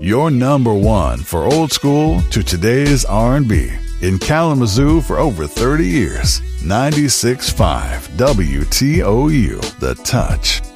Your number one for old school to today's R&B. In Kalamazoo for over 30 years. 96.5 WTOU, The Touch.